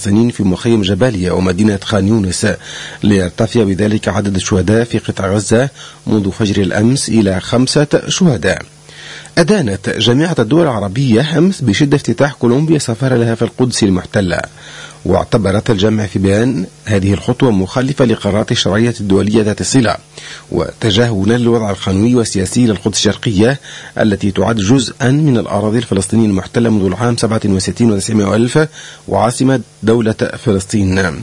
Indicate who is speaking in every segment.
Speaker 1: الفلسطينيين في مخيم جباليا ومدينة خان يونس، ليرتفع بذلك عدد الشهداء في قطاع غزة منذ فجر الأمس إلى 5 شهداء. أدانت جامعة الدول العربية أمس بشدة افتتاح كولومبيا سفارة لها في القدس المحتلة، واعتبرت الجامعة في بيان هذه الخطوة مخالفة لقرارات الشرعية الدولية ذات الصلة وتجاهلا للوضع القانوني والسياسي للقدس الشرقية التي تعد جزءا من الأراضي الفلسطينية المحتلة منذ العام 67 و900 وعاصمة دولة فلسطين.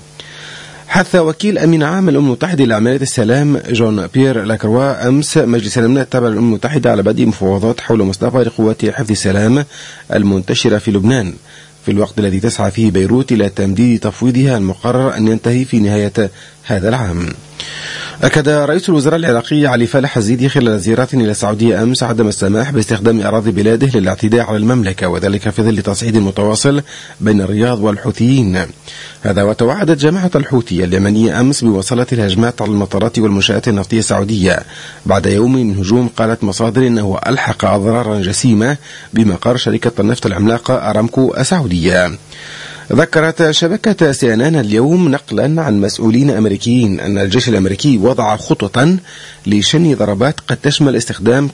Speaker 1: حث وكيل أمين عام الأمم المتحدة لعملية السلام جون بيير لاكروا أمس مجلس الأمن التابع للأمم المتحدة على بدء مفاوضات حول مستقبل قوات حفظ السلام المنتشرة في لبنان، في الوقت الذي تسعى فيه بيروت إلى تمديد تفويضها المقرر أن ينتهي في نهاية هذا العام. أكد رئيس الوزراء العراقي علي فالح الزيدي خلال زيارات إلى السعودية أمس عدم السماح باستخدام أراضي بلاده للاعتداء على المملكة، وذلك في ظل تصعيد متواصل بين الرياض والحوثيين. هذا وتوعدت جماعة الحوثي اليمنية أمس بمواصلة الهجمات على المطارات والمنشآت النفطية السعودية بعد يوم من هجوم قالت مصادر إنه ألحق أضرارا جسيمة بمقر شركة النفط العملاقة أرامكو السعودية. ذكرت شبكة CNN اليوم نقلا عن مسؤولين أمريكيين أن الجيش الأمريكي وضع خطة لشن ضربات قد تشمل استخدام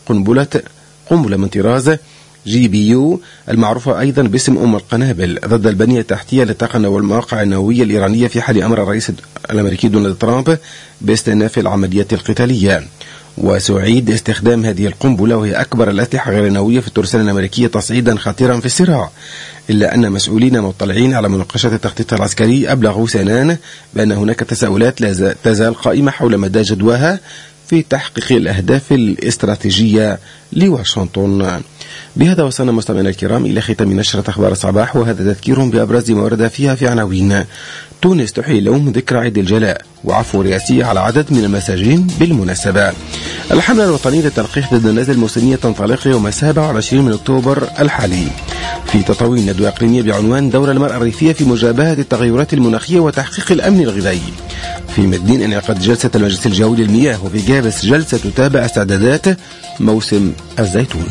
Speaker 1: قنبلة من طراز GBU المعروفة أيضا باسم أم القنابل ضد البنية التحتية للطاقة والمواقع النووية الإيرانية في حال أمر الرئيس الأمريكي دونالد ترامب باستئناف العمليات القتالية. وسيعيد استخدام هذه القنبلة وهي أكبر الأسلحة غير النووية في الترسانة الأمريكية تصعيدا خطيرا في الصراع، إلا أن مسؤولين مطلعين على مناقشة التخطيط العسكري أبلغوا CNN بأن هناك تساؤلات لا تزال قائمة حول مدى جدواها في تحقيق الأهداف الاستراتيجية لواشنطن. بهذا وصلنا مستمعينا الكرام إلى ختام نشرة أخبار الصباح، وهذا تذكير بأبرز ما ورد فيها في عناوين. تونس تحيي اليوم ذكرى عيد الجلاء وعفو رئاسي على عدد من المساجين بالمناسبة. الحملة الوطنية للتلقيح ضد النزلة الموسمية تنطلق يوم 27 من أكتوبر الحالي. في تطوير ندوة إقليمية بعنوان دور المرأة الريفية في مجابهة التغيرات المناخية وتحقيق الأمن الغذائي. في مدين انعقاد جلسة المجلس الجوي للمياه، وفي جابس جلسة تتابع استعدادات موسم الزيتون.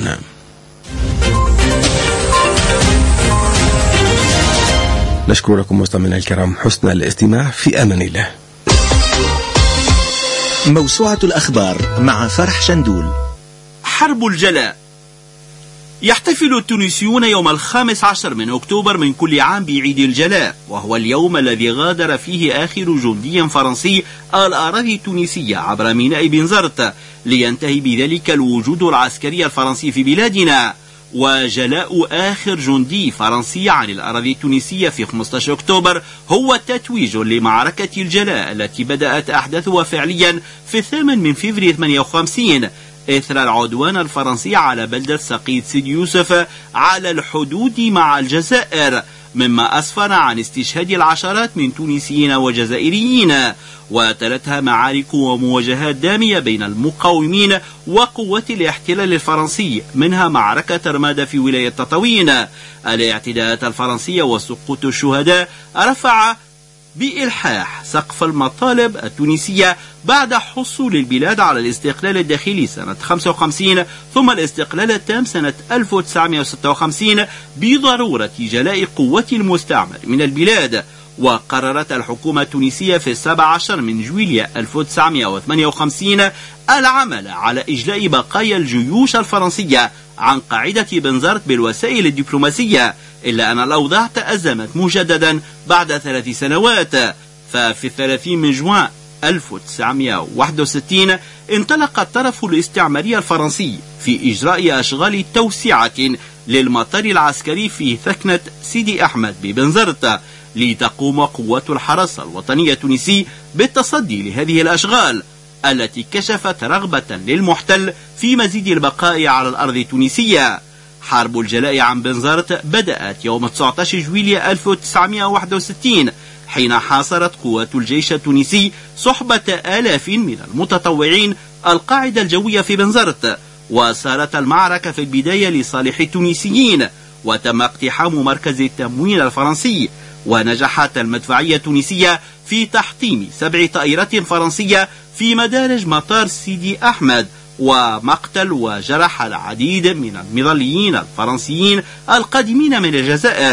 Speaker 1: نشكر لكم مستمعينا الكرام حسن الاستماع، في أمان الله.
Speaker 2: موسوعة الأخبار مع فرح شندول.
Speaker 3: حرب الجلاء. يحتفل التونسيون يوم 15 من أكتوبر من كل عام بعيد الجلاء، وهو اليوم الذي غادر فيه آخر جندي فرنسي الأراضي التونسية عبر ميناء بنزرت، لينتهي بذلك الوجود العسكري الفرنسي في بلادنا. وجلاء آخر جندي فرنسي عن الأراضي التونسية في 15 أكتوبر هو تتويج لمعركة الجلاء التي بدأت أحداثها فعليا في 8 من فبراير 58 إثر العدوان الفرنسي على بلدة سقيط سيدي يوسف على الحدود مع الجزائر، مما أسفر عن استشهاد العشرات من تونسيين وجزائريين. وتلتها معارك ومواجهات دامية بين المقاومين وقوات الاحتلال الفرنسي، منها معركة رمادة في ولاية تطاوين. الاعتداءات الفرنسية وسقوط الشهداء رفع بإلحاح سقف المطالب التونسية بعد حصول البلاد على الاستقلال الداخلي سنة 55 ثم الاستقلال التام سنة 1956 بضرورة جلاء قوات المستعمر من البلاد. وقررت الحكومة التونسية في 17 من جويلية 1958 العمل على إجلاء بقايا الجيوش الفرنسية عن قاعدة بنزرت بالوسائل الدبلوماسية، إلا أن الأوضاع تأزمت مجددا بعد 3 سنوات. ففي 30 من جوان 1961 انطلق الطرف الاستعماري الفرنسي في إجراء أشغال توسعة للمطار العسكري في ثكنة سيدي أحمد ببنزرت، لتقوم قوات الحرس الوطني التونسي بالتصدي لهذه الأشغال التي كشفت رغبة للمحتل في مزيد البقاء على الأرض التونسية. حرب الجلاء عن بنزرت بدأت يوم 19 جويلية 1961 حين حاصرت قوات الجيش التونسي صحبة آلاف من المتطوعين القاعدة الجوية في بنزرت. وصارت المعركة في البداية لصالح التونسيين، وتم اقتحام مركز التموين الفرنسي، ونجحت المدفعية التونسية في تحطيم 7 طائرات فرنسية في مدارج مطار سيدي أحمد، ومقتل وجرح العديد من المظليين الفرنسيين القادمين من الجزائر.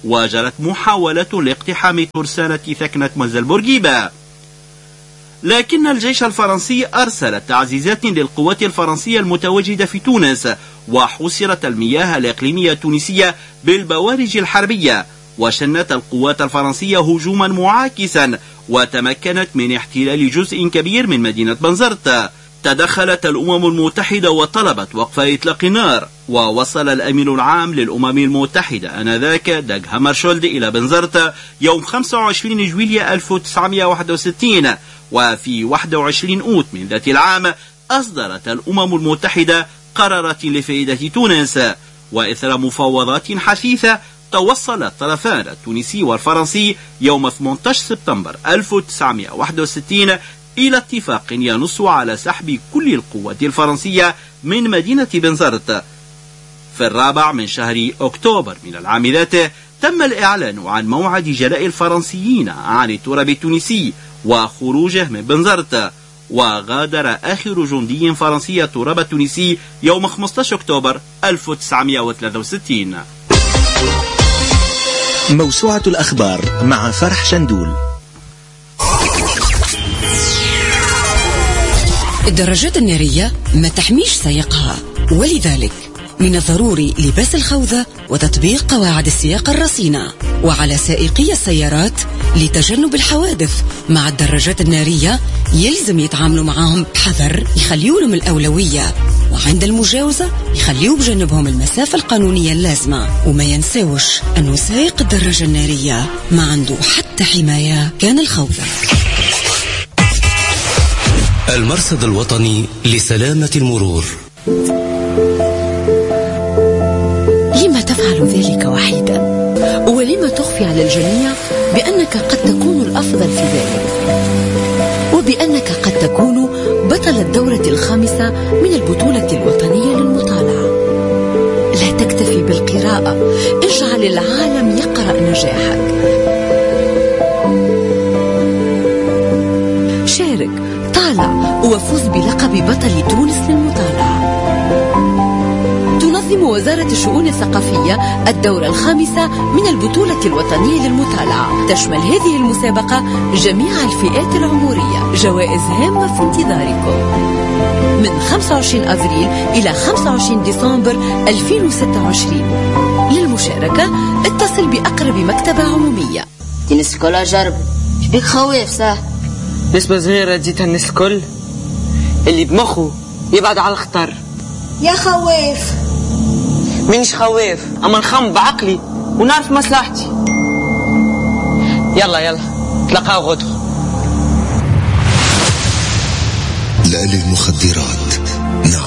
Speaker 3: وجرت محاولة لاقتحام ترسانة ثكنة منزل بورقيبة، لكن الجيش الفرنسي أرسل تعزيزات للقوات الفرنسية المتواجدة في تونس، وحصرت المياه الإقليمية التونسية بالبوارج الحربية، وشنت القوات الفرنسية هجوما معاكسا وتمكنت من احتلال جزء كبير من مدينة بنزرت. تدخلت الأمم المتحدة وطلبت وقف إطلاق النار، ووصل الأمين العام للأمم المتحدة آنذاك داغ هامرشولد إلى بنزرت يوم 25 جويلية 1961، وفي 21 أوت من ذات العام أصدرت الأمم المتحدة قرارات لفائدة تونس، وإثر مفاوضات حثيثة توصل الطرفان التونسي والفرنسي يوم 18 سبتمبر 1961 إلى اتفاق ينص على سحب كل القوات الفرنسية من مدينة بنزرت. في 4 من شهر أكتوبر من العام ذاته تم الإعلان عن موعد جلاء الفرنسيين عن التراب التونسي وخروجه من بنزرت، وغادر آخر جندي فرنسي التراب التونسي يوم 15 أكتوبر 1963.
Speaker 2: موسوعة الأخبار مع فرح شندول.
Speaker 4: الدراجات النارية ما تحميش سائقها، ولذلك من الضروري لباس الخوذة وتطبيق قواعد السياقة الرصينة، وعلى سائقي السيارات لتجنب الحوادث مع الدراجات النارية يلزم يتعاملوا معهم بحذر، يخليوا لهم الأولوية، وعند المجاوزة يخليوا بجنبهم المسافة القانونية اللازمة، وما ينساوش أنه سائق الدراجة النارية ما عنده حتى حماية كان الخوذة.
Speaker 5: المرصد الوطني لسلامة المرور.
Speaker 6: لما تفعل ذلك وحيدا؟ ولما تخفي على الجميع بأنك قد تكون الأفضل في ذلك، وبأنك قد تكون بطل الدورة 5 من البطولة الوطنية للمطالعة؟ لا تكتفي بالقراءة، اجعل العالم يقرأ نجاحك. شارك، طالع، وفوز بلقب بطل تونس للمطالعة. تنظم وزارة الشؤون الثقافية الدورة 5 من البطولة الوطنية للمطالعة. تشمل هذه المسابقة جميع الفئات العمرية. جوائز هامة في انتظاركم من 25 أفريل إلى 25 ديسمبر 2026. للمشاركة اتصل بأقرب مكتبة عمومية.
Speaker 7: الناس الكل جرب، شبيك خواف صح؟
Speaker 8: نسبة صغيرة جيتها الناس الكل، اللي بمخه يبعد على الخطر.
Speaker 7: يا خواف
Speaker 8: مانيش خواف، اما نخم بعقلي ونعرف مصلحتي. يلا تلقاو غدوة.
Speaker 5: لا للمخدرات.